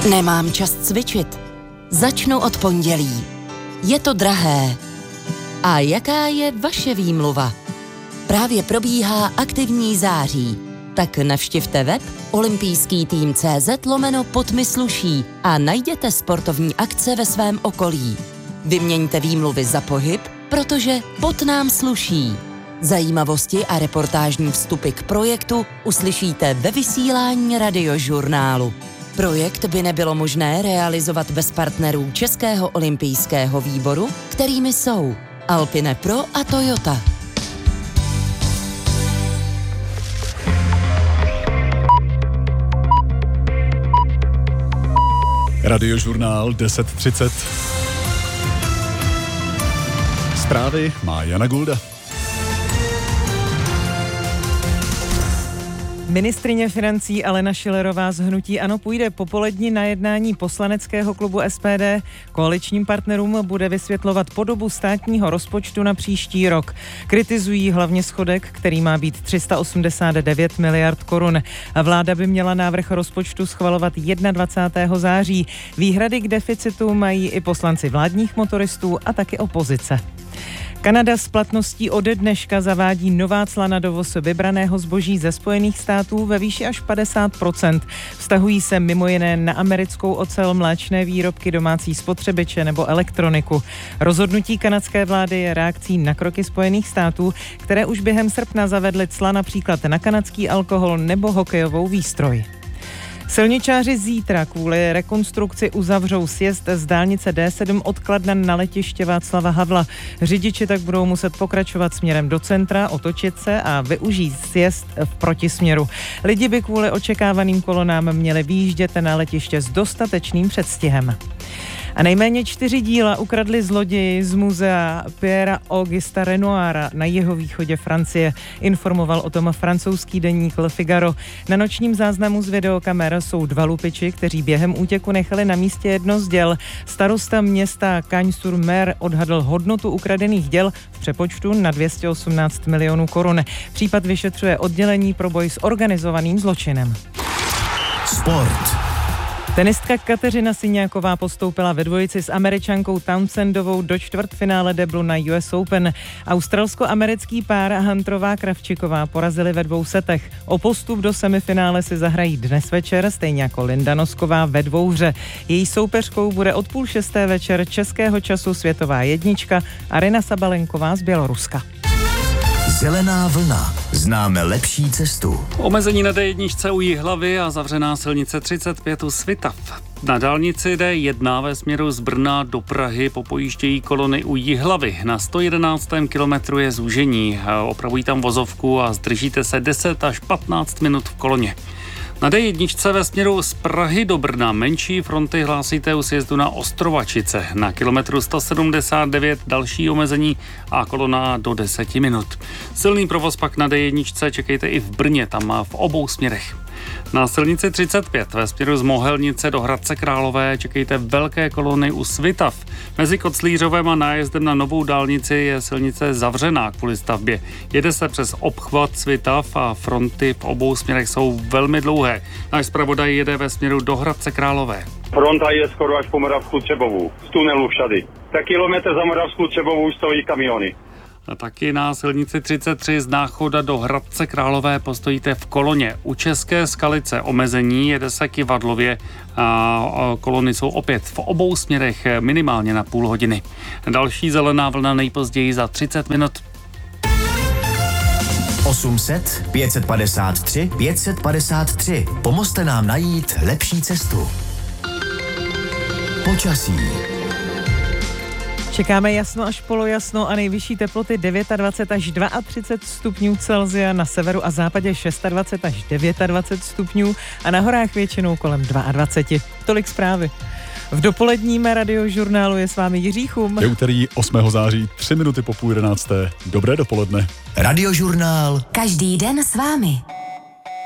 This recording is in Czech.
Nemám čas cvičit. Začnu od pondělí. Je to drahé. A jaká je vaše výmluva? Právě probíhá aktivní září. Tak navštivte web olympijský-tým.cz/podmysluší a najděte sportovní akce ve svém okolí. Vyměňte výmluvy za pohyb, protože pot nám sluší. Zajímavosti a reportážní vstupy k projektu uslyšíte ve vysílání Radiožurnálu. Projekt by nebylo možné realizovat bez partnerů Českého olympijského výboru, kterými jsou Alpine Pro a Toyota. Radiožurnál 10:30. Zprávy má Jana Gulda. Ministryně financí Alena Schillerová z hnutí ANO půjde popolední na jednání poslaneckého klubu SPD. Koaličním partnerům bude vysvětlovat podobu státního rozpočtu na příští rok. Kritizují hlavně schodek, který má být 389 miliard korun. Vláda by měla návrh rozpočtu schvalovat 21. září. Výhrady k deficitu mají i poslanci vládních motoristů a taky opozice. Kanada s platností ode dneška zavádí nová cla na dovoz vybraného zboží ze Spojených států ve výši až 50%. Vztahují se mimo jiné na americkou ocel, mléčné výrobky, domácí spotřebiče nebo elektroniku. Rozhodnutí kanadské vlády je reakcí na kroky Spojených států, které už během srpna zavedly cla například na kanadský alkohol nebo hokejovou výstroj. Silničáři zítra kvůli rekonstrukci uzavřou sjezd z dálnice D7 od Kladna na letiště Václava Havla. Řidiči tak budou muset pokračovat směrem do centra, otočit se a využít sjezd v protisměru. Lidi by kvůli očekávaným kolonám měli vyjíždět na letiště s dostatečným předstihem. A nejméně 4 díla ukradli zloději z muzea Pierre Augusta Renoira na jihovýchodě Francie. Informoval o tom francouzský deník Le Figaro. Na nočním záznamu z videokamer jsou 2 lupiči, kteří během útěku nechali na místě jedno z děl. Starosta města Cagnes-sur-Mer odhadl hodnotu ukradených děl v přepočtu na 218 milionů korun. Případ vyšetřuje oddělení pro boj s organizovaným zločinem. Sport. Tenistka Kateřina Syňáková postoupila ve dvojici s Američankou Townsendovou do čtvrtfinále deblu na US Open. Australsko-americký pár Hunterová Kravčiková porazili ve 2 setech. O postup do semifinále si zahrají dnes večer, stejně jako Linda Nosková ve dvouhře. Její soupeřkou bude od 5:30 večer českého času světová jednička Aryna Sabalenková z Běloruska. Zelená vlna. Známe lepší cestu. Omezení na D1 u Jihlavy a zavřená silnice 35 u Svitav. Na dálnici D1 ve směru z Brna do Prahy popojíždějí kolony u Jihlavy. Na 111. kilometru je zúžení. Opravují tam vozovku a zdržíte se 10 až 15 minut v koloně. Na D1 ve směru z Prahy do Brna menší fronty hlásíte u sjezdu na Ostrovačice. Na kilometru 179 další omezení a kolona do 10 minut. Silný provoz pak na D1 čekejte i v Brně, tam v obou směrech. Na silnici 35 ve směru z Mohelnice do Hradce Králové čekejte velké kolony u Svitav. Mezi Koclířovem a nájezdem na novou dálnici je silnice zavřená kvůli stavbě. Jede se přes obchvat Svitav a fronty v obou směrech jsou velmi dlouhé. Náš zpravodaj jede ve směru do Hradce Králové. Fronta je skoro až po Moravskou Třebovou. Z tunelu všady. Tak kilometr za Moravskou Třebovou stojí kamiony. A taky na silnici 33 z Náchoda do Hradce Králové postojíte v koloně. U České Skalice omezení, jede se Kyvadlově a kolony jsou opět v obou směrech minimálně na půl hodiny. Další zelená vlna nejpozději za 30 minut. 800 553 553. Pomozte nám najít lepší cestu. Počasí. Čekáme jasno až polojasno a nejvyšší teploty 29 až 32 stupňů Celsia, na severu a západě 26 až 29 stupňů a na horách většinou kolem 22. Tolik zprávy. V dopoledním Radiožurnálu je s vámi Jiří Chum. Je úterý 8. září, 3 minuty po 11:30. Dobré dopoledne. Radiožurnál. Každý den s vámi.